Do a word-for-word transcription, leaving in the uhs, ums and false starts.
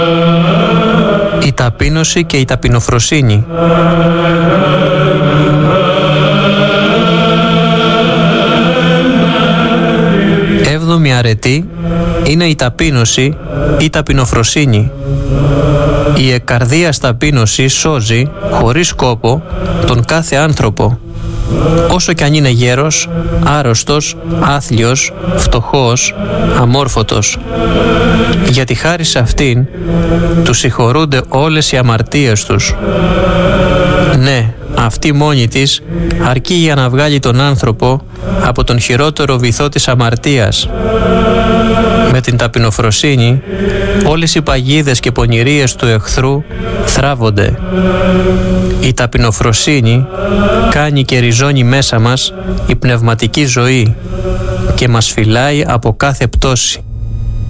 Η ταπείνωση και η ταπεινοφροσύνη. Έβδομη αρετή είναι η ταπείνωση ή ταπεινοφροσύνη. Η εκκαρδίας ταπείνωση σώζει χωρίς κόπο τον κάθε άνθρωπο, όσο κι αν είναι γέρος, άρρωστος, άθλιος, φτωχός, αμόρφωτος. Γιατί χάρη σε αυτήν τους συγχωρούνται όλες οι αμαρτίες τους. Ναι, αυτή μόνη της αρκεί για να βγάλει τον άνθρωπο από τον χειρότερο βυθό της αμαρτίας. Με την ταπεινοφροσύνη όλες οι παγίδες και πονηρίες του εχθρού θράβονται. Η ταπεινοφροσύνη κάνει και ριζώνει μέσα μας η πνευματική ζωή και μας φυλάει από κάθε πτώση.